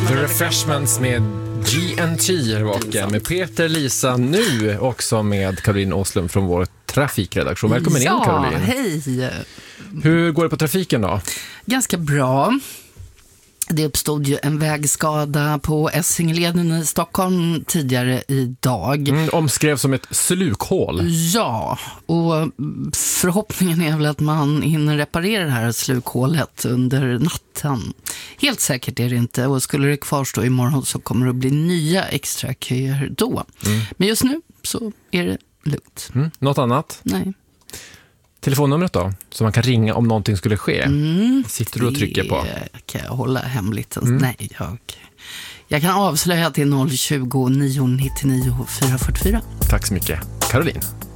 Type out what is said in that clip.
The Refreshments med GNT och med Peter, Lisa, nu också med Caroline Åslund från vår trafikredaktion. Välkommen in, Caroline. Hej. Hur går det på trafiken då? Ganska bra. Det uppstod ju en vägskada på Essingeleden i Stockholm tidigare idag. Omskrevs som ett slukhål. Ja, och förhoppningen är väl att man hinner reparera det här slukhålet under natten. Helt säkert är det inte, och skulle det kvarstå imorgon så kommer det att bli nya extra köer då. Men just nu så är det lugnt. Något annat? Nej. Telefonnumret då? Så man kan ringa om någonting skulle ske. Sitter du och trycker på? Kan jag hålla hemligt? Nej, jag kan avslöja till 020 999 444. Tack så mycket, Caroline.